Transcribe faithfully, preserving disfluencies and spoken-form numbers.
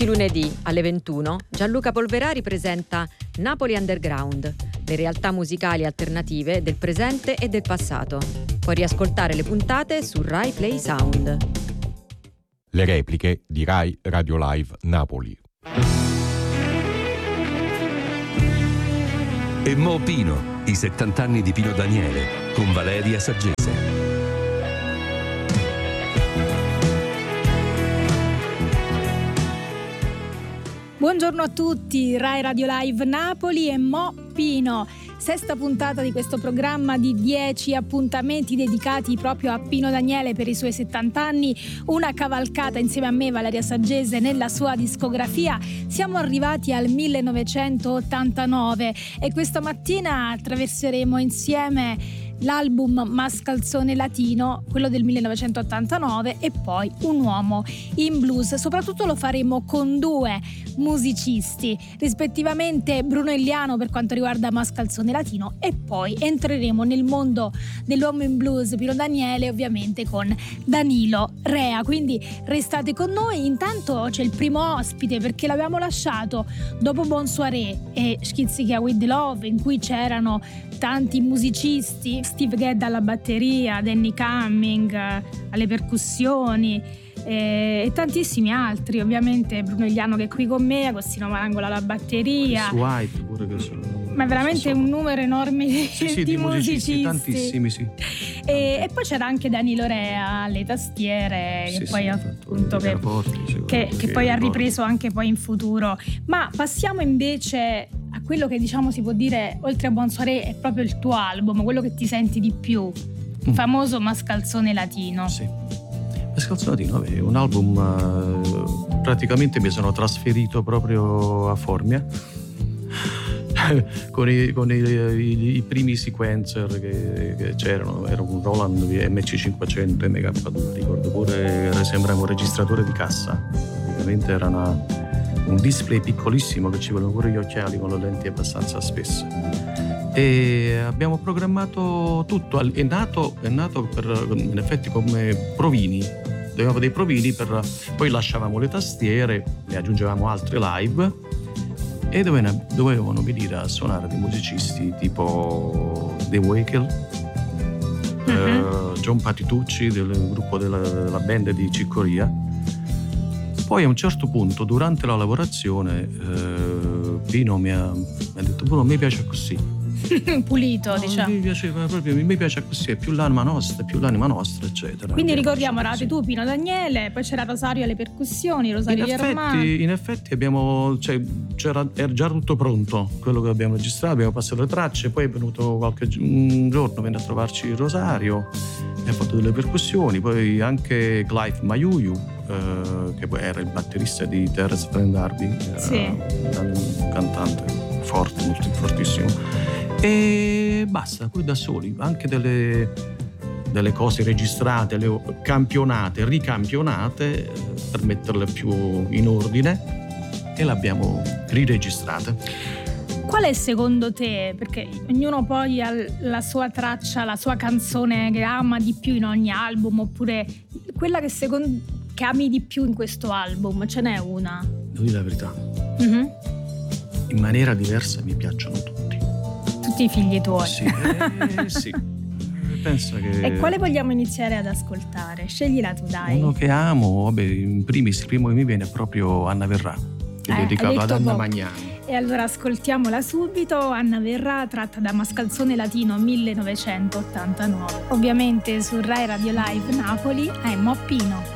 Tutti i lunedì alle ventuno Gianluca Polverari presenta Napoli Underground, le realtà musicali alternative del presente e del passato. Puoi riascoltare le puntate su Rai Play Sound. Le repliche di Rai Radio Live Napoli. E Mo Pino, i settanta anni di Pino Daniele, con Valeria Saggese. Buongiorno a tutti, Rai Radio Live Napoli e Mo Pino. Sesta puntata di questo programma di dieci appuntamenti dedicati proprio a Pino Daniele per i suoi settanta anni, una cavalcata insieme a me, Valeria Saggese, nella sua discografia. Siamo arrivati al millenovecentottantanove e questa mattina attraverseremo insieme l'album Mascalzone Latino, quello del millenovecentottantanove, e poi Un uomo in blues. Soprattutto lo faremo con due musicisti, rispettivamente Bruno Elliano per quanto riguarda Mascalzone Latino, e poi entreremo nel mondo dell'uomo in blues Pino Daniele, ovviamente con Danilo Rea. Quindi restate con noi. Intanto c'è il primo ospite, perché l'abbiamo lasciato dopo Bon Soirée e Schizzica with the Love, in cui c'erano tanti musicisti, Steve Gadd alla batteria, Danny Cumming alle percussioni e, e tantissimi altri, ovviamente Bruno Elliano che è qui con me, Agostino Marangola alla batteria, Chris White pure, che sono, ma veramente sono... un numero enorme di, sì, sì, di, di musicisti, musicisti, tantissimi, sì. E, e poi c'era anche Danilo Rea alle tastiere, sì, che sì, poi appunto che, rapporti, che, che poi ha ripreso anche poi in futuro. Ma passiamo invece a quello che, diciamo, si può dire, oltre a Bon Soirée, è proprio il tuo album, quello che ti senti di più, il famoso Mascalzone Latino. Sì, Mascalzone Latino è un album, uh, praticamente mi sono trasferito proprio a Formia con, i, con i, i, i primi sequencer che, che c'erano. Era un Roland M C cinquecento M K due, ricordo pure, era, sembra un registratore di cassa, praticamente era una un display piccolissimo che ci volevano pure gli occhiali con le lenti abbastanza spesse, e abbiamo programmato tutto. È nato, è nato per, in effetti come provini, avevamo dei provini per, poi lasciavamo le tastiere e aggiungevamo altri live, e dovevano venire a suonare dei musicisti tipo The Wakel, mm-hmm. eh, John Patitucci del gruppo della, della band di Ciccoria. Poi a un certo punto, durante la lavorazione, eh, Pino mi ha, mi ha detto: Bruno, mi piace così. Pulito, no, diciamo. Mi piaceva proprio, mi piace così, è più l'anima nostra, è più l'anima nostra, eccetera. Quindi ricordiamo, eravate tu, Pino Daniele, poi c'era Rosario alle percussioni, Rosario in Germano. Effetti, in effetti abbiamo, cioè, c'era, era già tutto pronto, quello che abbiamo registrato, abbiamo passato le tracce, poi è venuto qualche un giorno, venne a trovarci Rosario, e ha fatto delle percussioni, poi anche Clive Mayuyu, eh, che poi era il batterista di Terence Trent D'Arby, era sì. un cantante forte, molto fortissimo. E basta, poi da soli, anche delle, delle cose registrate, le campionate, ricampionate, per metterle più in ordine, e le abbiamo riregistrate. Qual è secondo te, perché ognuno poi ha la sua traccia, la sua canzone che ama di più in ogni album, oppure quella che secondo che ami di più in questo album? Ce n'è una? Devo dire la verità, mm-hmm. in maniera diversa mi piacciono tutti. Tutti i figli tuoi. Sì, eh, sì. Penso che... E quale vogliamo iniziare ad ascoltare? Sceglila tu, dai. Uno che amo, vabbè, in primis, il primo che mi viene è proprio Anna Verrà, che è eh, dedicato ad Anna poco. Magnani. E allora ascoltiamola subito. Anna Verrà, tratta da Mascalzone Latino millenovecentottantanove, ovviamente su Rai Radio Live Napoli a Mo Pino.